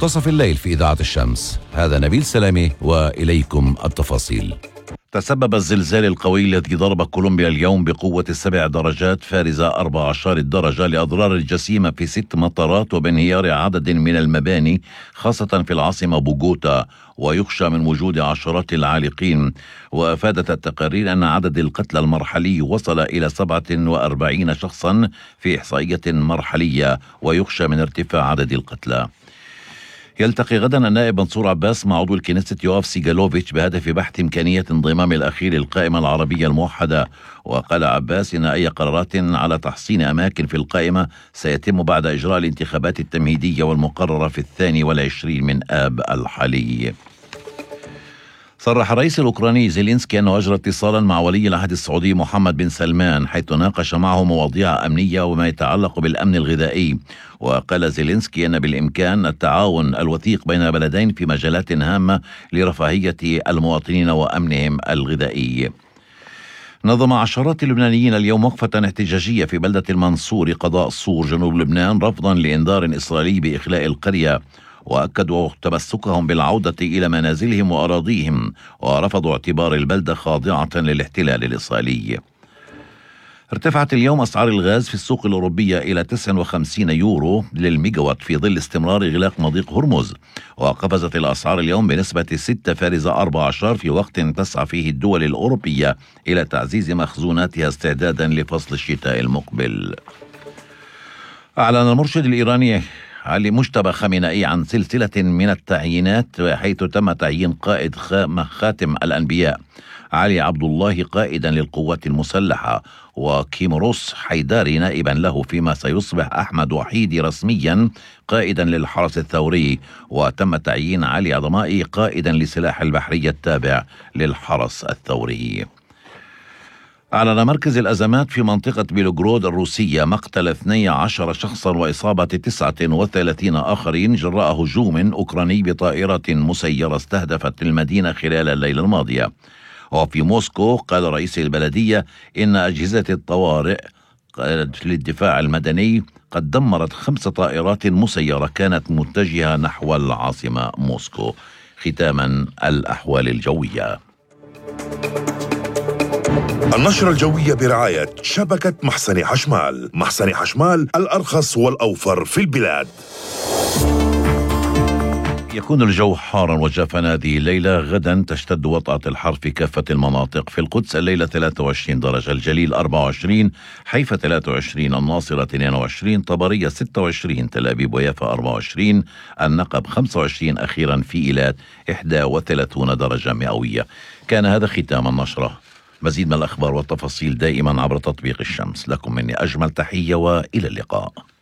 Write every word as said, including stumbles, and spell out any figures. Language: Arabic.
منتصف الليل في إذاعة الشمس. هذا نبيل سلامي وإليكم التفاصيل. تسبب الزلزال القوي الذي ضرب كولومبيا اليوم بقوة السبع درجات فارزة أربع عشر الدرجة لأضرار جسيمة في ست مطارات وبانهيار عدد من المباني خاصة في العاصمة بوغوتا، ويخشى من وجود عشرات العالقين. وأفادت التقارير أن عدد القتلى المرحلي وصل إلى سبعة وأربعين شخصا في إحصائية مرحلية، ويخشى من ارتفاع عدد القتلى. يلتقي غدا النائب منصور عباس مع عضو الكنيسة يواف سيغالوفيتش بهدف بحث إمكانية انضمام الأخير للقائمة العربية الموحدة. وقال عباس إن أي قرارات على تحصين أماكن في القائمة سيتم بعد إجراء الانتخابات التمهيدية والمقررة في الثاني والعشرين من آب الحالي. صرح الرئيس الأوكراني زيلينسكي أنه أجرى اتصالا مع ولي العهد السعودي محمد بن سلمان، حيث ناقش معه مواضيع أمنية وما يتعلق بالأمن الغذائي. وقال زيلينسكي أن بالإمكان التعاون الوثيق بين البلدين في مجالات هامة لرفاهية المواطنين وأمنهم الغذائي. نظم عشرات اللبنانيين اليوم وقفة احتجاجية في بلدة المنصور قضاء الصور جنوب لبنان رفضا لإنذار إسرائيلي بإخلاء القرية، وأكدوا تمسكهم بالعودة إلى منازلهم وأراضيهم، ورفضوا اعتبار البلدة خاضعة للاحتلال الإسرائيلي. ارتفعت اليوم أسعار الغاز في السوق الأوروبية إلى تسعة وخمسين يورو للميجاوات في ظل استمرار إغلاق مضيق هرمز، وقفزت الأسعار اليوم بنسبة ستة فارزة أربعة عشر في وقت تسعى فيه الدول الأوروبية إلى تعزيز مخزوناتها استعدادا لفصل الشتاء المقبل. أعلن المرشد الإيراني علي مجتبى خامنئي عن سلسلة من التعيينات، حيث تم تعيين قائد خاتم الأنبياء علي عبد الله قائدا للقوات المسلحة، وكيمروس حيداري نائبا له، فيما سيصبح أحمد وحيدي رسميا قائدا للحرس الثوري، وتم تعيين علي عظمائي قائدا لسلاح البحرية التابع للحرس الثوري. أعلن مركز الأزمات في منطقة بيلوغرود الروسية مقتل اثني عشر شخصا وإصابة تسعة وثلاثين آخرين جراء هجوم أوكراني بطائرة مسيرة استهدفت المدينة خلال الليلة الماضية. وفي موسكو قال رئيس البلدية إن أجهزة الطوارئ للدفاع المدني قد دمرت خمس طائرات مسيرة كانت متجهة نحو العاصمة موسكو. ختاما الأحوال الجوية. النشرة الجوية برعاية شبكة محسن حشمال. محسن حشمال الأرخص والأوفر في البلاد. يكون الجو حارا وجافا هذه الليلة. غدا تشتد وطأة الحر في كافة المناطق. في القدس الليلة ثلاثة وعشرين درجة، الجليل أربعة وعشرين، حيفا ثلاثة وعشرين، الناصرة اثنين وعشرين، طبرية ستة وعشرين، تل أبيب ويافا أربعة وعشرين، النقب خمسة وعشرين، أخيرا في إيلات إحدى وثلاثين درجة مئوية. كان هذا ختام النشرة. مزيد من الأخبار والتفاصيل دائما عبر تطبيق الشمس. لكم مني أجمل تحية وإلى اللقاء.